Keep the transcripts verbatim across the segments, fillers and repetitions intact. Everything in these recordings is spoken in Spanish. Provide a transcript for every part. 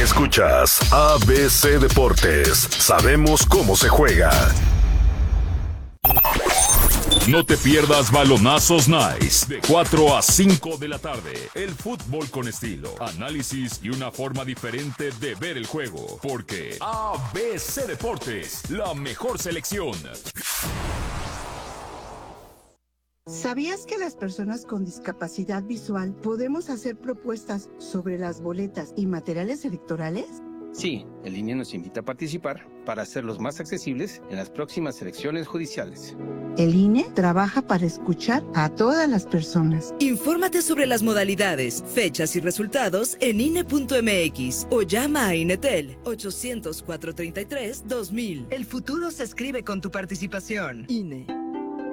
Escuchas A B C Deportes. Sabemos cómo se juega. No te pierdas Balonazos Nice de cuatro a cinco de la tarde. El fútbol con estilo, análisis y una forma diferente de ver el juego. Porque A B C Deportes, la mejor selección. ¿Sabías que las personas con discapacidad visual podemos hacer propuestas sobre las boletas y materiales electorales? Sí, el I N E nos invita a participar para hacerlos más accesibles en las próximas elecciones judiciales. El I N E trabaja para escuchar a todas las personas. Infórmate sobre las modalidades, fechas y resultados en I N E punto M X o llama a INETEL ochocientos, cuatrocientos treinta y tres, dos mil. El futuro se escribe con tu participación. I N E.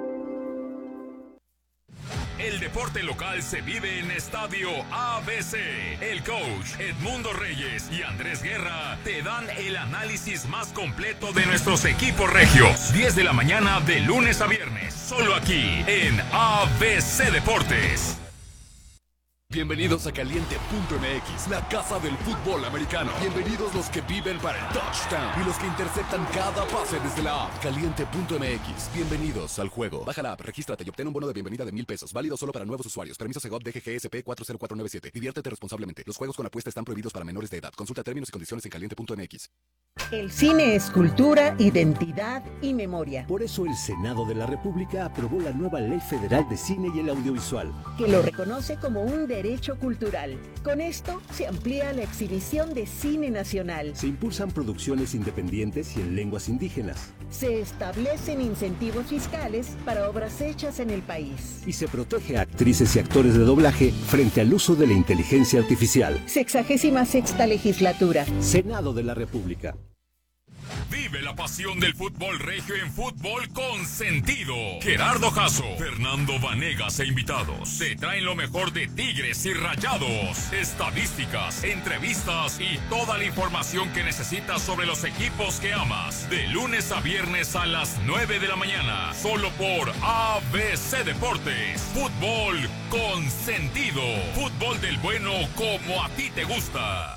El deporte local se vive en Estadio A B C. El coach Edmundo Reyes y Andrés Guerra te dan el análisis más completo de nuestros equipos regios. diez de la mañana de lunes a viernes. Solo aquí en A B C Deportes. Bienvenidos a Caliente punto M X, la casa del fútbol americano. Bienvenidos los que viven para el touchdown y los que interceptan cada pase desde la app. Caliente punto M X, bienvenidos al juego. Baja la app, regístrate y obtén un bono de bienvenida de mil pesos. Válido solo para nuevos usuarios. Permiso Segov D G G S P cuatro cero cuatro nueve siete. Diviértete responsablemente. Los juegos con apuesta están prohibidos para menores de edad. Consulta términos y condiciones en Caliente punto M X. El cine es cultura, identidad y memoria. Por eso el Senado de la República aprobó la nueva Ley Federal de Cine y el Audiovisual, que lo reconoce como un derecho cultural. Con esto se amplía la exhibición de cine nacional. Se impulsan producciones independientes y en lenguas indígenas. Se establecen incentivos fiscales para obras hechas en el país. Y se protege a actrices y actores de doblaje frente al uso de la inteligencia artificial. Sexagésima sexta legislatura. Senado de la República. Vive la pasión del fútbol regio en Fútbol con Sentido. Gerardo Jasso, Fernando Vanegas e invitados te traen lo mejor de Tigres y Rayados, estadísticas, entrevistas y toda la información que necesitas sobre los equipos que amas. De lunes a viernes a las nueve de la mañana, solo por A B C Deportes. Fútbol con Sentido. Fútbol del bueno como a ti te gusta.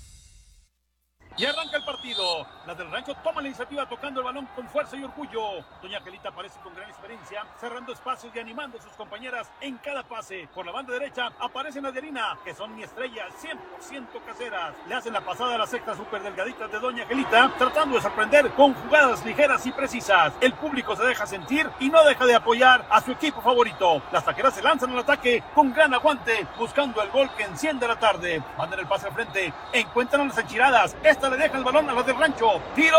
Y arranca el partido. Las del Rancho toman la iniciativa tocando el balón con fuerza y orgullo. Doña Angelita aparece con gran experiencia, cerrando espacios y animando a sus compañeras en cada pase. Por la banda derecha aparecen las de Harina, que son mi estrella, cien por ciento caseras. Le hacen la pasada a las sextas super delgaditas de Doña Angelita, tratando de sorprender con jugadas ligeras y precisas. El público se deja sentir y no deja de apoyar a su equipo favorito. Las taqueras se lanzan al ataque con gran aguante, buscando el gol que enciende la tarde. Mandan el pase al frente, encuentran a las enchiladas. Esta le deja el balón a las del Rancho. ¡Tiro!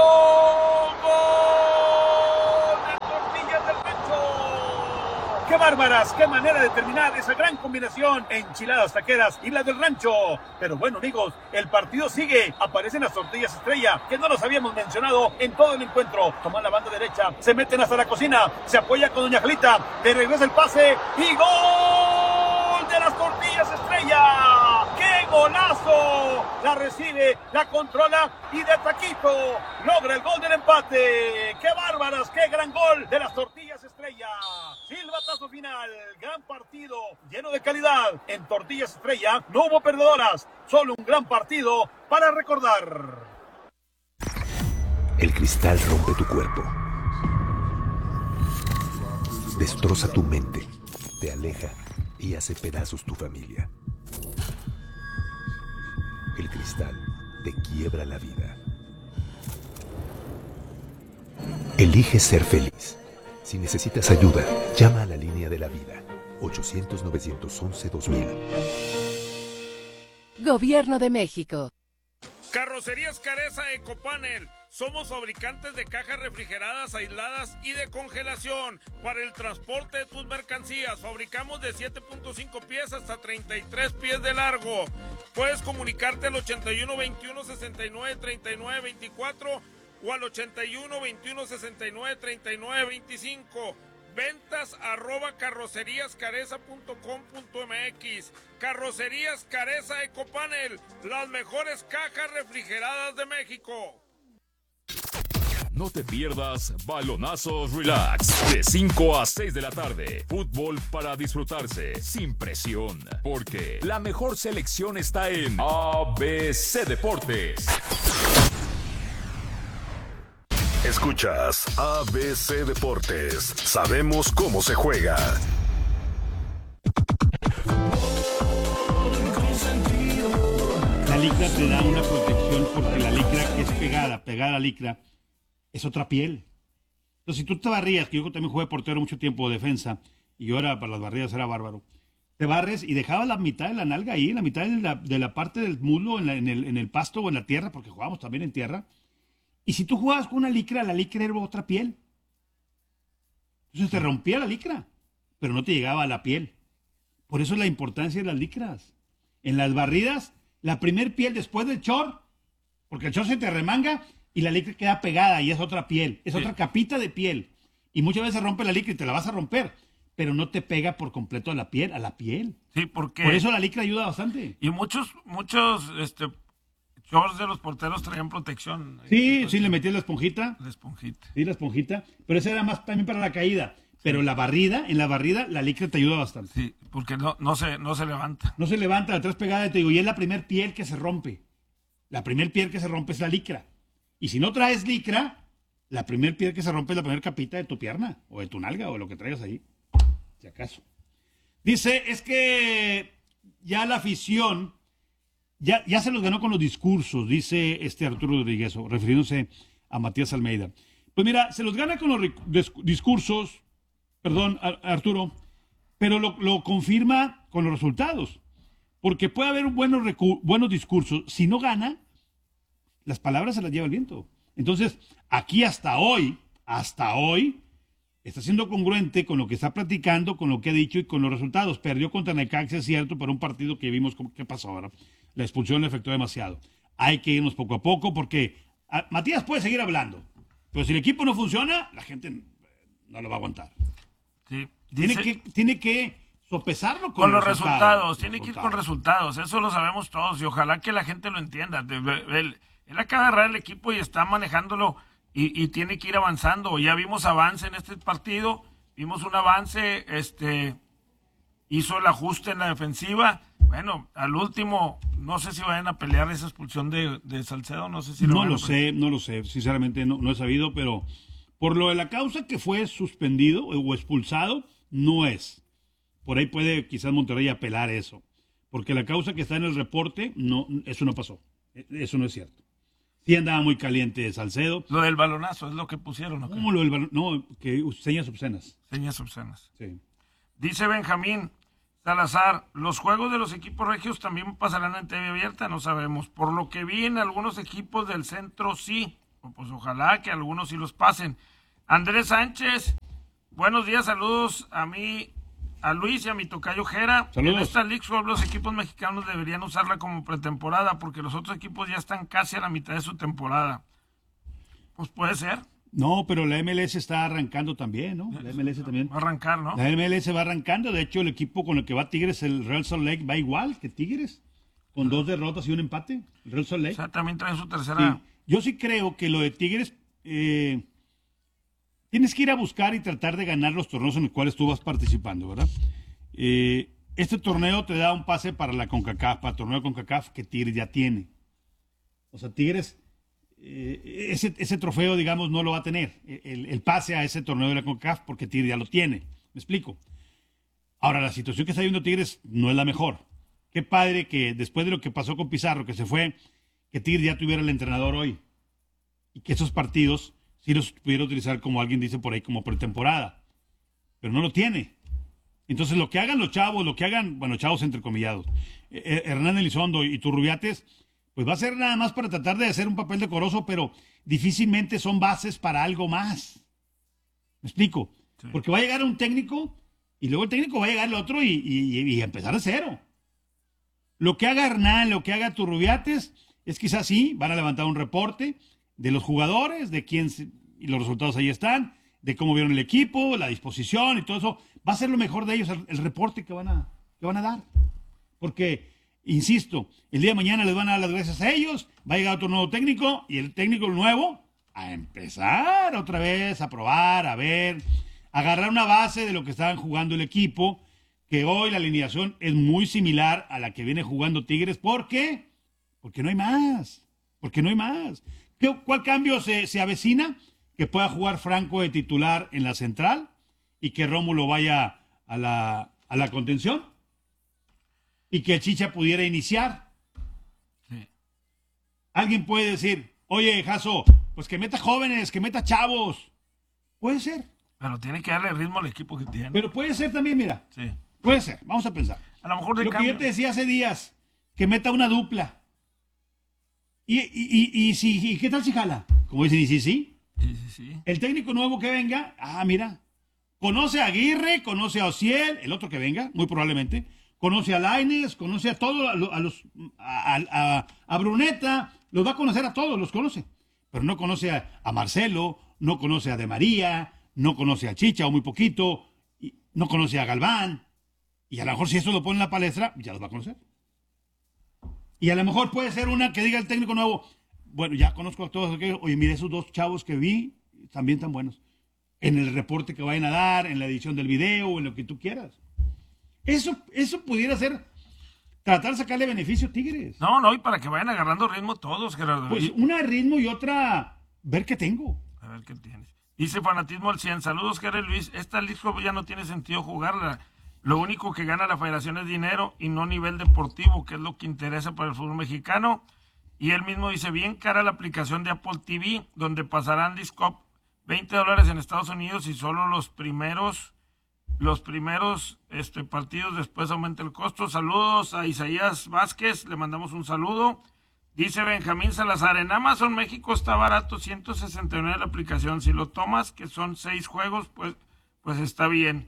¡Gol! ¡De Tortillas del Rancho! ¡Qué bárbaras! ¡Qué manera de terminar esa gran combinación! Enchiladas taqueras y las del Rancho. Pero bueno, amigos, el partido sigue. Aparecen las Tortillas Estrella, que no los habíamos mencionado en todo el encuentro. Toman la banda derecha, se meten hasta la cocina, se apoya con Doña Angelita, le regresa el pase y ¡gol de las Tortillas Estrella! ¡Qué golazo! La recibe, la controla y de taquito logra el gol del empate. ¡Qué bárbaras! ¡Qué gran gol de las Tortillas Estrella! Silbatazo final, gran partido, lleno de calidad. En Tortillas Estrella no hubo perdedoras, solo un gran partido para recordar. El cristal rompe tu cuerpo, destroza tu mente, te aleja y hace pedazos tu familia. El cristal te quiebra la vida. Elige ser feliz. Si necesitas ayuda, llama a la línea de la vida. ochocientos, novecientos once, dos mil. Gobierno de México. Carrocerías Careza Ecopanel. Somos fabricantes de cajas refrigeradas, aisladas y de congelación para el transporte de tus mercancías. Fabricamos de siete punto cinco pies hasta treinta y tres pies de largo. Puedes comunicarte al ochenta y uno, veintiuno, sesenta y nueve, treinta y nueve, veinticuatro o al ochenta y uno, veintiuno, sesenta y nueve, treinta y nueve, veinticinco. Ventas arroba carrocerías careza punto com punto m x. Carrocerías Careza Ecopanel, las mejores cajas refrigeradas de México. No te pierdas Balonazos Relax de cinco a seis de la tarde. Fútbol para disfrutarse sin presión, porque la mejor selección está en A B C Deportes. Escuchas A B C Deportes. Sabemos cómo se juega. La licra te da una protección porque la licra que es pegada, pegada a la licra, es otra piel. Entonces, si tú te barrías, que yo también jugué portero mucho tiempo de defensa, y yo era, para las barridas era bárbaro, te barres y dejabas la mitad de la nalga ahí, la mitad de la, de la parte del muslo en, la, en, el, en el pasto o en la tierra, porque jugábamos también en tierra. Y si tú jugabas con una licra, la licra era otra piel. Entonces te rompía la licra, pero no te llegaba a la piel. Por eso es la importancia de las licras. En las barridas, la primer piel después del short, porque el short se te remanga y la licra queda pegada y es otra piel, es sí. otra capita de piel. Y muchas veces rompe la licra y te la vas a romper, pero no te pega por completo a la piel, a la piel. Sí, porque... Por eso la licra ayuda bastante. Y muchos, muchos, este... shorts de los porteros traían protección. Sí, sí, le metías la esponjita. La esponjita. Sí, la esponjita. Pero esa era más también para la caída. Pero la barrida, en la barrida, la licra te ayuda bastante. Sí, porque no, no, se, no se levanta. No se levanta, la traes pegada, te digo, y es la primer piel que se rompe. La primer piel que se rompe es la licra. Y si no traes licra, la primer piel que se rompe es la primera capita de tu pierna, o de tu nalga, o de lo que traigas ahí. Si acaso. Dice, es que ya la afición... Ya, ya se los ganó con los discursos, dice este Arturo Rodríguez, refiriéndose a Matías Almeida. Pues mira, se los gana con los discursos, perdón, Arturo, pero lo, lo confirma con los resultados. Porque puede haber buenos, buenos discursos. Si no gana, las palabras se las lleva el viento. Entonces, aquí hasta hoy, hasta hoy, está siendo congruente con lo que está platicando, con lo que ha dicho y con los resultados. Perdió contra Necaxa, es cierto, pero un partido que vimos qué pasó ahora. La expulsión le afectó demasiado. Hay que irnos poco a poco porque a, Matías puede seguir hablando, pero si el equipo no funciona, la gente no lo va a aguantar. Sí, tiene, dice, que, tiene que sopesarlo con, con los resultados. resultados. Tiene que ir con resultados. Eso lo sabemos todos y ojalá que la gente lo entienda. Él, él acaba de agarrar el equipo y está manejándolo y, y tiene que ir avanzando. Ya vimos avance en este partido, vimos un avance, este, hizo el ajuste en la defensiva. Bueno, al último, no sé si vayan a pelear esa expulsión de, de Salcedo, no sé si lo No lo sé, no lo sé, sinceramente no, no he sabido, pero por lo de la causa que fue suspendido o expulsado, no es. Por ahí puede quizás Monterrey apelar eso, porque la causa que está en el reporte, no, eso no pasó, eso no es cierto. Sí andaba muy caliente Salcedo. Lo del balonazo es lo que pusieron, ¿no? ¿Cómo lo del balonazo? No, que señas obscenas. Señas obscenas. Sí. Dice Benjamín Salazar, los juegos de los equipos regios también pasarán en T V abierta, no sabemos. Por lo que vi en algunos equipos del centro sí, pues ojalá que algunos sí los pasen. Andrés Sánchez, buenos días, saludos a mí, a Luis y a mi tocayo Jera. Saludos. En esta League Cup los equipos mexicanos deberían usarla como pretemporada porque los otros equipos ya están casi a la mitad de su temporada. Pues puede ser. No, pero la M L S está arrancando también, ¿no? La M L S también. Va a arrancar, ¿no? La M L S va arrancando. De hecho, el equipo con el que va Tigres, el Real Salt Lake, va igual que Tigres, con dos derrotas y un empate. El Real Salt Lake. O sea, también trae su tercera. Sí. Yo sí creo que lo de Tigres, eh, tienes que ir a buscar y tratar de ganar los torneos en los cuales tú vas participando, ¿verdad? Eh, este torneo te da un pase para la CONCACAF, para el torneo de CONCACAF que Tigres ya tiene. O sea, Tigres... Eh, ese, ese trofeo, digamos, no lo va a tener, el, el pase a ese torneo de la CONCACAF, porque Tigres ya lo tiene. ¿Me explico? Ahora, la situación que está viendo Tigres no es la mejor. Qué padre que después de lo que pasó con Pizarro, que se fue, que Tigres ya tuviera el entrenador hoy. Y que esos partidos sí los pudiera utilizar, como alguien dice por ahí, como pretemporada. Pero no lo tiene. Entonces, lo que hagan los chavos, lo que hagan, bueno, chavos entrecomillados, eh, Hernán Elizondo y Turrubiates, pues va a ser nada más para tratar de hacer un papel decoroso, pero difícilmente son bases para algo más. ¿Me explico? Sí. Porque va a llegar un técnico y luego el técnico va a llegar el otro y, y, y empezar de cero. Lo que haga Hernán, lo que haga Turrubiates, es quizás sí, van a levantar un reporte de los jugadores, de quién, se, y los resultados ahí están, de cómo vieron el equipo, la disposición y todo eso. Va a ser lo mejor de ellos, el, el reporte que van a, que van a dar. Porque... Insisto, el día de mañana les van a dar las gracias a ellos, va a llegar otro nuevo técnico y el técnico nuevo a empezar otra vez a probar, a ver, agarrar una base de lo que estaban jugando el equipo, que hoy la alineación es muy similar a la que viene jugando Tigres. ¿Por qué? Porque no hay más, porque no hay más. ¿Qué, ¿Cuál cambio se, se avecina? Que pueda jugar Franco de titular en la central y que Rómulo vaya a la, a la contención y que el Chicha pudiera iniciar. Sí. Alguien puede decir, oye, Jaso, pues que meta jóvenes, que meta chavos. Puede ser. Pero tiene que darle ritmo al equipo que tiene. Pero puede ser también, mira. Sí. Puede ser, vamos a pensar. A lo mejor de Lo cambio. que yo te decía hace días, que meta una dupla. ¿Y, y, y, y, si, y qué tal si jala? Como dicen, ¿y si sí? Sí, sí, sí. El técnico nuevo que venga, ah, mira, conoce a Aguirre, conoce a Ociel, el otro que venga, muy probablemente, conoce a Lainez, conoce a todos, a, a los, a, a, a Bruneta, los va a conocer a todos, los conoce. Pero no conoce a, a Marcelo, no conoce a De María, no conoce a Chicha, o muy poquito, y no conoce a Galván. Y a lo mejor si eso lo pone en la palestra, ya los va a conocer. Y a lo mejor puede ser una que diga el técnico nuevo, bueno, ya conozco a todos aquellos, oye, mire, esos dos chavos que vi, también tan buenos. En el reporte que vayan a dar, en la edición del video, en lo que tú quieras. Eso, eso pudiera ser, tratar de sacarle beneficio a Tigres. No, no, y para que vayan agarrando ritmo todos, Gerardo. Pues una ritmo y otra, ver qué tengo. A ver qué tienes. Dice Fanatismo al cien, saludos, Gerardo Luis, esta liga ya no tiene sentido jugarla. Lo único que gana la federación es dinero y no nivel deportivo, que es lo que interesa para el fútbol mexicano. Y él mismo dice, bien cara la aplicación de Apple T V, donde pasarán Discop veinte dólares en Estados Unidos y solo los primeros, los primeros este, partidos, después aumenta el costo. Saludos a Isaías Vázquez, le mandamos un saludo. Dice Benjamín Salazar, en Amazon México está barato, ciento sesenta y nueve la aplicación. Si lo tomas, que son seis juegos, pues, pues está bien.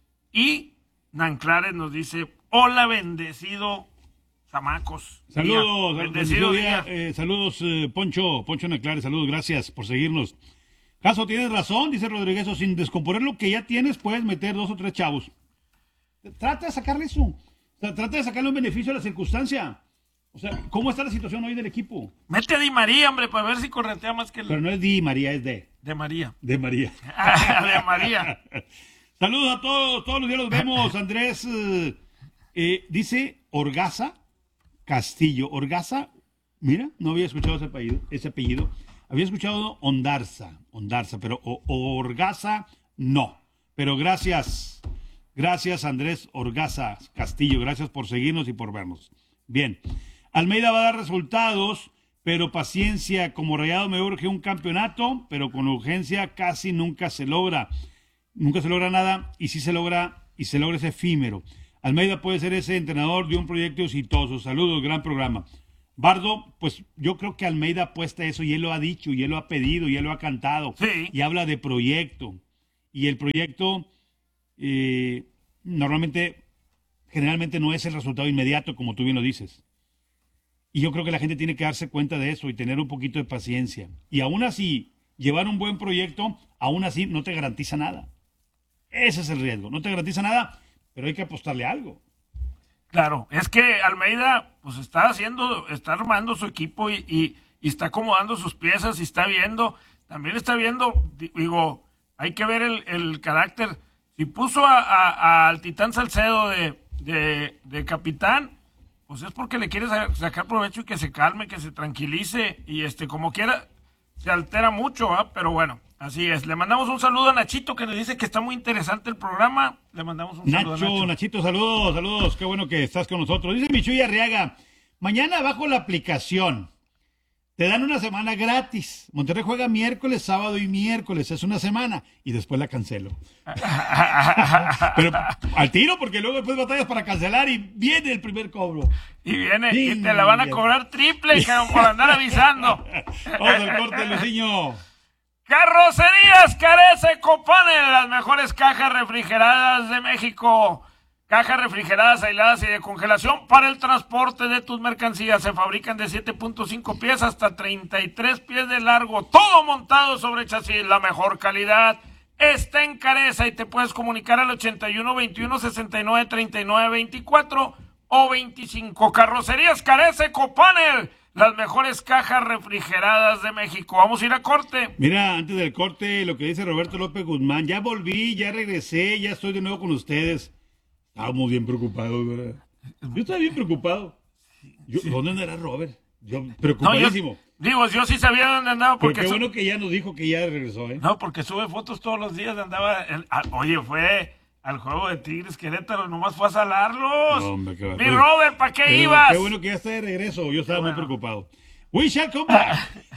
Y Nanclares nos dice, hola bendecido chamacos. Saludos, día. Bendecido día. día. Eh, saludos eh, Poncho, Poncho Nanclares, saludos, gracias por seguirnos. Caso, tienes razón, dice Rodríguez, o sin descomponer lo que ya tienes, puedes meter dos o tres chavos. Trata de sacarle eso, o sea, trata de sacarle un beneficio a la circunstancia. O sea, ¿cómo está la situación hoy del equipo? Mete a Di María, hombre, para ver si corretea más que el... Pero no es Di María, es de... De María. De María. De María. Saludos a todos, todos los días los vemos. Andrés eh, eh, dice Orgaza Castillo. Orgaza, mira, no había escuchado ese apellido, ese apellido. Había escuchado Ondarza, Ondarza, pero o, Orgaza no. Pero gracias, gracias Andrés Orgaza Castillo, gracias por seguirnos y por vernos. Bien, Almeida va a dar resultados, pero paciencia, como Rayado me urge un campeonato, pero con urgencia casi nunca se logra. Nunca se logra nada, y si se logra, y se logra es efímero. Almeida puede ser ese entrenador de un proyecto exitoso. Saludos, gran programa. Bardo, pues yo creo que Almeida apuesta a eso, y él lo ha dicho, y él lo ha pedido, y él lo ha cantado. Sí. Y habla de proyecto. Y el proyecto, eh, normalmente, generalmente no es el resultado inmediato, como tú bien lo dices. Y yo creo que la gente tiene que darse cuenta de eso y tener un poquito de paciencia. Y aún así, llevar un buen proyecto, aún así no te garantiza nada. Ese es el riesgo. No te garantiza nada, pero hay que apostarle algo. Claro, es que Almeida pues está haciendo, está armando su equipo y, y, y está acomodando sus piezas y está viendo, también está viendo, digo, hay que ver el, el carácter. Si puso a, a, a, al Titán Salcedo de, de, de capitán, pues es porque le quiere sacar provecho y que se calme, que se tranquilice y este como quiera, se altera mucho, ¿eh? Pero bueno. Así es, le mandamos un saludo a Nachito que nos dice que está muy interesante el programa. Le mandamos un Nacho, saludo a Nacho. Nachito, saludos, saludos, qué bueno que estás con nosotros. Dice Michuy Arriaga, mañana bajo la aplicación, te dan una semana gratis. Monterrey juega miércoles, sábado y miércoles, es una semana, y después la cancelo. Pero al tiro, porque luego después batallas para cancelar y viene el primer cobro. Y viene, sí, y te la van a cobrar triple, por andar avisando. Vamos al corte, Luciño. Carrocerías Carece Copanel, las mejores cajas refrigeradas de México. Cajas refrigeradas, aisladas y de congelación para el transporte de tus mercancías. Se fabrican de siete punto cinco pies hasta treinta y tres pies de largo. Todo montado sobre chasis. La mejor calidad está en Careza y te puedes comunicar al ochenta y uno, veintiuno, sesenta y nueve, treinta y nueve, veinticuatro o veinticinco. Carrocerías Carece Copanel. las mejores cajas refrigeradas de México. Vamos a ir a corte. Mira, antes del corte, lo que dice Roberto López Guzmán, ya volví, ya regresé, ya estoy de nuevo con ustedes. Estábamos bien preocupados, ¿verdad? Yo estaba bien preocupado. Yo, sí. ¿Dónde andará Robert? Yo preocupadísimo. No, yo, digo, yo sí sabía dónde andaba. Porque Pero qué bueno que ya nos dijo que ya regresó, ¿eh? No, porque sube fotos todos los días. Andaba. El, a, oye, fue al juego de Tigres Querétaro, nomás fue a salarlos. No, hombre, qué Mi Robert, ¿para qué pero, ibas? Qué bueno que ya está de regreso. Yo estaba bueno. muy preocupado. We shall come back.